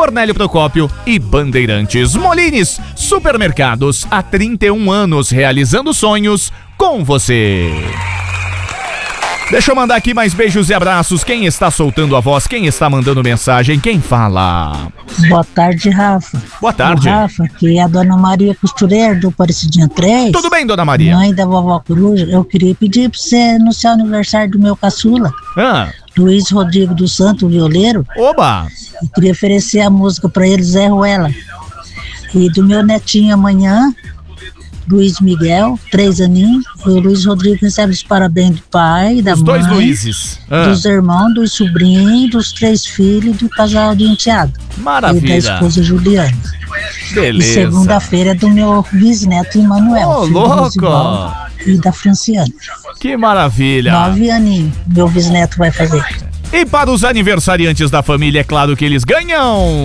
Cornélio Procópio e Bandeirantes. Molines Supermercados, há 31 anos realizando sonhos com você. Deixa eu mandar aqui mais beijos e abraços. Quem está soltando a voz? Quem está mandando mensagem? Quem fala? Boa tarde, Rafa. Boa tarde. Rafa, que é a Dona Maria Costureira do Parecidinha 3. Tudo bem, Dona Maria? Mãe da vovó Coruja. Eu queria pedir pra você no seu aniversário do meu caçula, Luiz Rodrigo dos Santos, violeiro. Oba! Eu queria oferecer a música pra ele, Zé Ruela. E do meu netinho amanhã, Luiz Miguel, 3 aninhos. E o Luiz Rodrigo recebe os parabéns do pai, da os mãe, dois Luizes. dos irmãos, dos sobrinhos, dos 3 filhos, do casal de enteado. Maravilha. E da esposa Juliana. Beleza. E segunda-feira é do meu bisneto Emanuel. Ô, louco! E da Franciane. Que maravilha. 9 aninhos, meu bisneto vai fazer. E para os aniversariantes da família, é claro que eles ganham.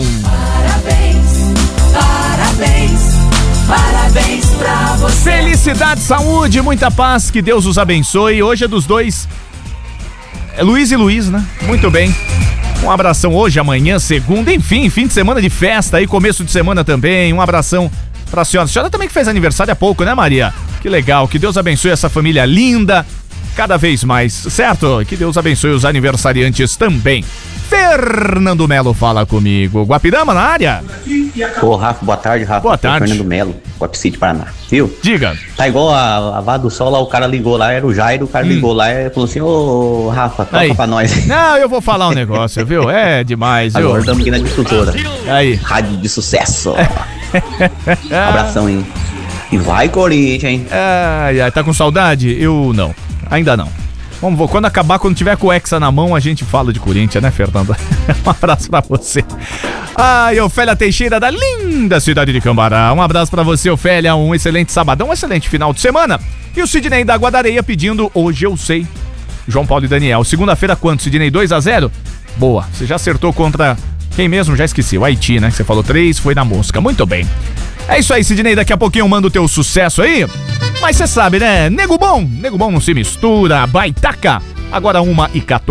Parabéns pra você. Felicidade, saúde, muita paz, que Deus os abençoe. Hoje é dos dois, é Luiz e Luiz, né? Muito bem. Um abração hoje, amanhã, segunda, enfim, fim de semana de festa aí, começo de semana também. Um abração pra senhora. A senhora também que fez aniversário há pouco, né, Maria? Que legal, que Deus abençoe essa família linda, cada vez mais, certo? Que Deus abençoe os aniversariantes também. Fernando Melo fala comigo. Guapirama na área? Ô, Rafa, boa tarde, Rafa. Boa tarde. Fernando Melo, Guapicite, Paraná. Viu? Diga. Tá igual a Vá do Sol lá, o cara ligou lá, era o Jairo, o cara ligou lá e falou assim, ô, Rafa, toca Aí. pra nós. Não, eu vou falar um negócio, viu? É demais, viu? Agora estamos aqui na Agricultura. Aí. Rádio de sucesso. Abração, hein? E vai, Corinthians, hein? Ai, tá com saudade? Eu não. Ainda não. Vamos ver, quando acabar, quando tiver com o Hexa na mão, a gente fala de Corinthians, né, Fernando? Um abraço pra você. Ai, Ofélia Teixeira, da linda cidade de Cambará. Um abraço pra você, Ofélia. Um excelente sabadão, um excelente final de semana. E o Sidney da Guadareia pedindo Hoje Eu Sei. João Paulo e Daniel. Segunda-feira, quanto, Sidney? 2-0? Boa. Você já acertou contra quem mesmo? Já esqueci. O Haiti, né? Você falou 3, foi na mosca. Muito bem. É isso aí, Sidney. Daqui a pouquinho eu mando o teu sucesso aí. Mas você sabe, né? Nego bom não se mistura. Baitaca. Agora 1h14.